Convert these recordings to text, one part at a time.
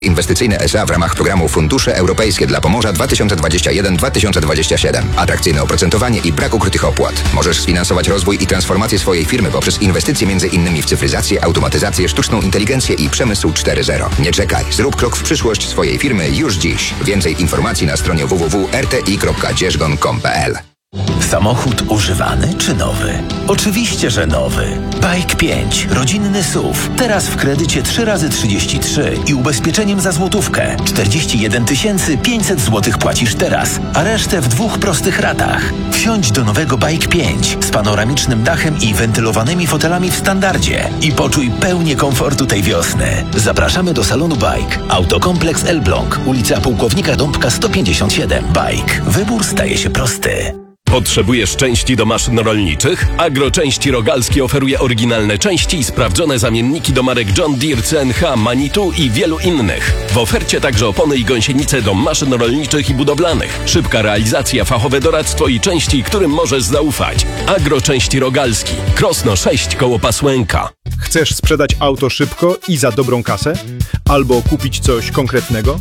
Inwestycyjne SA w ramach programu Fundusze Europejskie dla Pomorza 2021-2027. Atrakcyjne oprocentowanie i brak ukrytych opłat. Możesz sfinansować rozwój i transformację swojej firmy poprzez inwestycje m.in. w cyfryzację, automatyzację, sztuczną inteligencję i przemysł 4.0. Nie czekaj, zrób krok w przyszłość swojej firmy już dziś. Więcej informacji na stronie www.rti.dzierżgon.pl. Samochód używany czy nowy? Oczywiście, że nowy. Bike 5, rodzinny SUV. Teraz w kredycie 3x33 i ubezpieczeniem za złotówkę. 41 500 zł płacisz teraz, a resztę w 2 prostych ratach. Wsiądź do nowego Bike 5 z panoramicznym dachem i wentylowanymi fotelami w standardzie i poczuj pełnię komfortu tej wiosny. Zapraszamy do salonu Bike. Autokompleks Elbląg, ulica Pułkownika Dąbka 157. Bike. Wybór staje się prosty. Potrzebujesz części do maszyn rolniczych? Agroczęści Rogalskie oferuje oryginalne części i sprawdzone zamienniki do marek John Deere, CNH, Manitou i wielu innych. W ofercie także opony i gąsienice do maszyn rolniczych i budowlanych. Szybka realizacja, fachowe doradztwo i części, którym możesz zaufać. Agroczęści Rogalski. Krosno 6 koło Pasłęka. Chcesz sprzedać auto szybko i za dobrą kasę? Albo kupić coś konkretnego?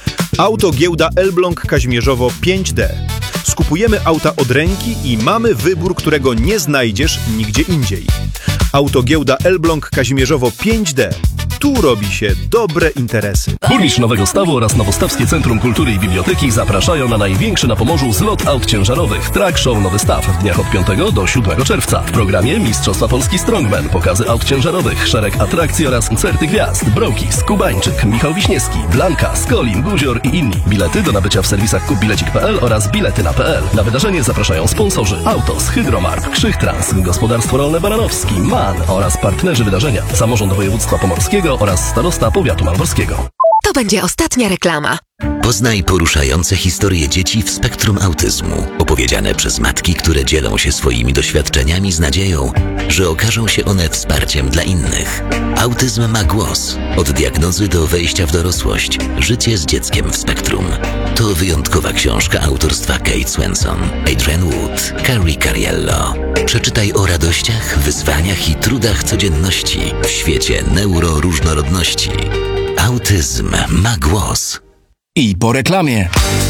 Autogiełda Elbląg Kazimierzowo 5D. Skupujemy auta od ręki i mamy wybór, którego nie znajdziesz nigdzie indziej. Autogiełda Elbląg Kazimierzowo 5D. Tu robi się dobre interesy. Burmistrz Nowego Stawu oraz Nowostawskie Centrum Kultury i Biblioteki zapraszają na największy na Pomorzu zlot aut ciężarowych Track Show Nowy Staw w dniach od 5 do 7 czerwca. W programie Mistrzostwa Polski Strongman, pokazy aut ciężarowych, szereg atrakcji oraz koncerty gwiazd. Brokis, Kubańczyk, Michał Wiśniewski, Blanka, Skolin, Guzior i inni. Bilety do nabycia w serwisach kupbilecik.pl oraz biletyna.pl. Na wydarzenie zapraszają sponsorzy Autos, Hydromark, Krzychtrans, Gospodarstwo Rolne Baranowski, MAN oraz partnerzy wydarzenia Samorząd Województwa Pomorskiego oraz starosta powiatu malborskiego. To będzie ostatnia reklama. Poznaj poruszające historie dzieci w spektrum autyzmu, opowiedziane przez matki, które dzielą się swoimi doświadczeniami z nadzieją, że okażą się one wsparciem dla innych. Autyzm ma głos. Od diagnozy do wejścia w dorosłość. Życie z dzieckiem w spektrum. To wyjątkowa książka autorstwa Kate Swenson, Adrian Wood, Carrie Cariello. Przeczytaj o radościach, wyzwaniach i trudach codzienności w świecie neuroróżnorodności. Autyzm ma głos. I po reklamie.